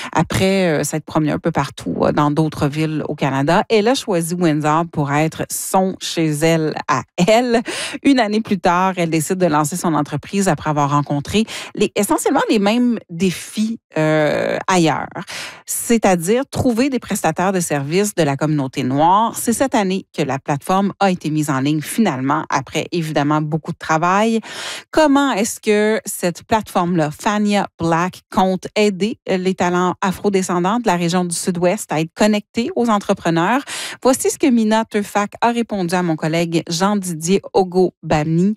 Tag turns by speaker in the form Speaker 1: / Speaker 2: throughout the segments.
Speaker 1: Après s'être promenée un peu partout dans d'autres villes au Canada, elle a choisi Windsor pour être son chez elle à elle. Une année plus tard, elle décide de lancer son entreprise après avoir rencontré essentiellement les mêmes défis ailleurs, c'est-à-dire trouver des prestataires de services de la communauté noire. C'est cette année que la plateforme a été mise en ligne finalement, après évidemment beaucoup de travail. Comment est-ce que cette plateforme-là, Fania Black, compte aider les talents afrodescendants de la région du Sud-Ouest à être connectés aux entrepreneurs? Voici ce que Mina Teufack a répondu à mon collègue Jean-Didier Ogo-Bami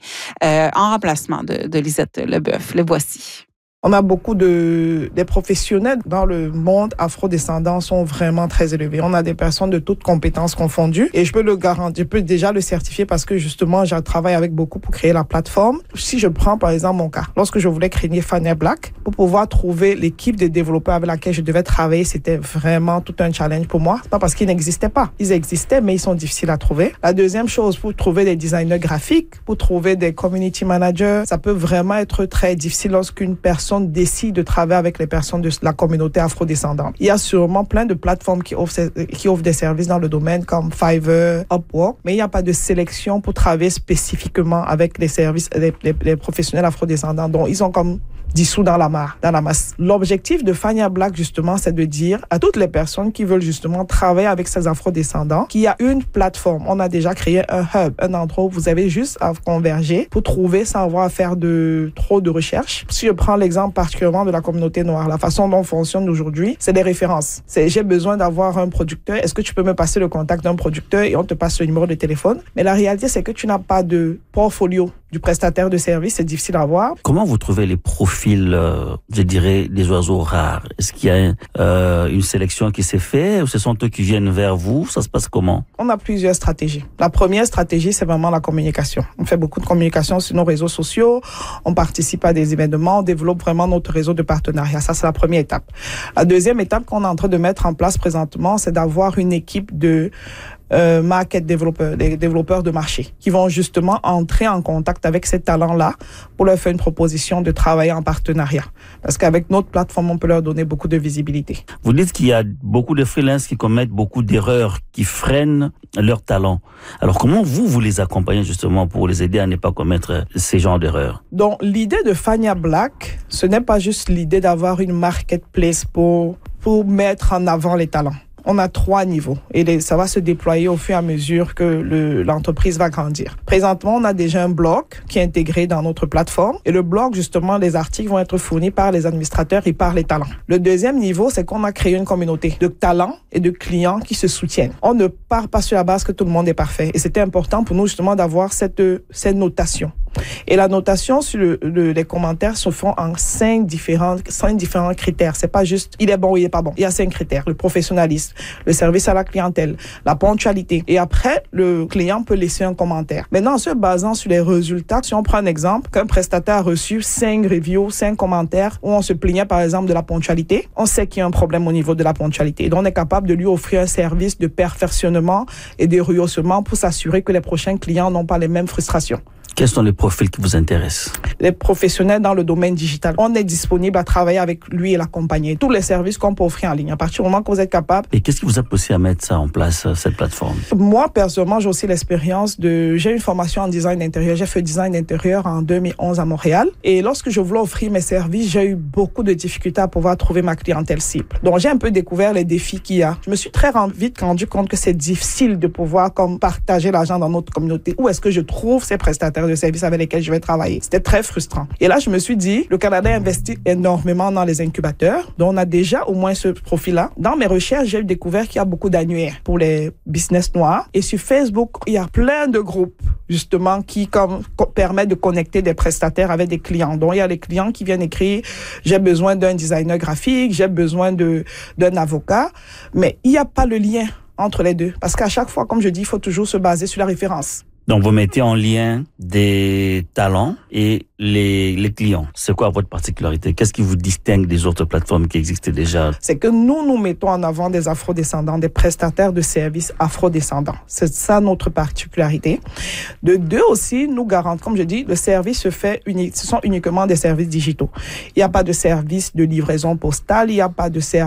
Speaker 1: en remplacement de Lisette Leboeuf. Le voici.
Speaker 2: On a beaucoup des professionnels dans le monde afrodescendant sont vraiment très élevés. On a des personnes de toutes compétences confondues et je peux le garantir, je peux déjà le certifier parce que justement, je travaille avec beaucoup pour créer la plateforme. Si je prends par exemple mon cas, lorsque je voulais créer Fania Black, pour pouvoir trouver l'équipe de développeurs avec laquelle je devais travailler, c'était vraiment tout un challenge pour moi. C'est pas parce qu'ils n'existaient pas. Ils existaient, mais ils sont difficiles à trouver. La deuxième chose, pour trouver des designers graphiques, pour trouver des community managers, ça peut vraiment être très difficile lorsqu'une personne décide de travailler avec les personnes de la communauté afrodescendante. Il y a sûrement plein de plateformes qui offrent des services dans le domaine comme Fiverr, Upwork, mais il n'y a pas de sélection pour travailler spécifiquement avec les services, les professionnels afrodescendants. Donc, ils sont comme dissous dans la masse. L'objectif de Fania Black, justement, c'est de dire à toutes les personnes qui veulent justement travailler avec ces afrodescendants qu'il y a une plateforme. On a déjà créé un hub, un endroit où vous avez juste à converger pour trouver sans avoir à faire trop de recherches. Si je prends l'exemple particulièrement de la communauté noire, la façon dont on fonctionne aujourd'hui, c'est des références. J'ai besoin d'avoir un producteur. Est-ce que tu peux me passer le contact d'un producteur et on te passe le numéro de téléphone? Mais la réalité, c'est que tu n'as pas de portfolio du prestataire de service. C'est difficile à voir.
Speaker 3: Comment vous trouvez les profils, je dirais, des oiseaux rares? Est-ce qu'il y a une sélection qui s'est faite ou ce sont eux qui viennent vers vous? Ça se passe comment?
Speaker 2: On a plusieurs stratégies. La première stratégie, c'est vraiment la communication. On fait beaucoup de communication sur nos réseaux sociaux. On participe à des événements. On développe vraiment notre réseau de partenariat. Ça, c'est la première étape. La deuxième étape qu'on est en train de mettre en place présentement, c'est d'avoir une équipe de market développeurs, des développeurs de marché qui vont justement entrer en contact avec ces talents-là pour leur faire une proposition de travailler en partenariat. Parce qu'avec notre plateforme, on peut leur donner beaucoup de visibilité.
Speaker 3: Vous dites qu'il y a beaucoup de freelances qui commettent beaucoup d'erreurs, qui freinent leur talent. Alors comment vous les accompagnez justement pour les aider à ne pas commettre ces genres d'erreurs?
Speaker 2: Donc l'idée de Fania Black, ce n'est pas juste l'idée d'avoir une marketplace pour mettre en avant les talents. On a 3 niveaux et ça va se déployer au fur et à mesure que l'entreprise va grandir. Présentement, on a déjà un blog qui est intégré dans notre plateforme et le blog, justement, les articles vont être fournis par les administrateurs et par les talents. Le deuxième niveau, c'est qu'on a créé une communauté de talents et de clients qui se soutiennent. On ne part pas sur la base que tout le monde est parfait et c'était important pour nous, justement, d'avoir cette notation. Et la notation sur les commentaires se font en 5 différents critères. C'est pas juste il est bon ou il est pas bon. Il y a 5 critères. Le professionnalisme, le service à la clientèle, la ponctualité. Et après, le client peut laisser un commentaire. Maintenant, en se basant sur les résultats, si on prend un exemple, qu'un prestataire a reçu 5 reviews, 5 commentaires où on se plaignait par exemple de la ponctualité, on sait qu'il y a un problème au niveau de la ponctualité. Et donc, on est capable de lui offrir un service de perfectionnement et de rehaussement pour s'assurer que les prochains clients n'ont pas les mêmes frustrations.
Speaker 3: Quels sont les profils qui vous intéressent?
Speaker 2: Les professionnels dans le domaine digital. On est disponible à travailler avec lui et l'accompagner. Tous les services qu'on peut offrir en ligne. À partir du moment que vous êtes capable.
Speaker 3: Et qu'est-ce qui vous a poussé à mettre ça en place, cette plateforme?
Speaker 2: Moi, personnellement, j'ai aussi l'expérience j'ai une formation en design d'intérieur. J'ai fait design d'intérieur en 2011 à Montréal. Et lorsque je voulais offrir mes services, j'ai eu beaucoup de difficultés à pouvoir trouver ma clientèle cible. Donc, j'ai un peu découvert les défis qu'il y a. Je me suis très vite rendu compte que c'est difficile de pouvoir partager l'argent dans notre communauté. Où est-ce que je trouve ces prestataires de services avec lesquels je vais travailler? C'était très frustrant. Et là, je me suis dit, le Canada investit énormément dans les incubateurs. Donc, on a déjà au moins ce profil-là. Dans mes recherches, j'ai découvert qu'il y a beaucoup d'annuaires pour les business noirs. Et sur Facebook, il y a plein de groupes, justement, qui permettent de connecter des prestataires avec des clients. Donc, il y a les clients qui viennent écrire, j'ai besoin d'un designer graphique, j'ai besoin d'un avocat. Mais il n'y a pas le lien entre les deux. Parce qu'à chaque fois, comme je dis, il faut toujours se baser sur la référence.
Speaker 3: Donc, vous mettez en lien des talents et les clients. C'est quoi votre particularité? Qu'est-ce qui vous distingue des autres plateformes qui existaient déjà?
Speaker 2: C'est que nous mettons en avant des afrodescendants, des prestataires de services afrodescendants. C'est ça notre particularité. De 2 aussi, nous garantissons, comme je dis, le service ce sont uniquement des services digitaux. Il n'y a pas de service de livraison postale, il n'y a pas de service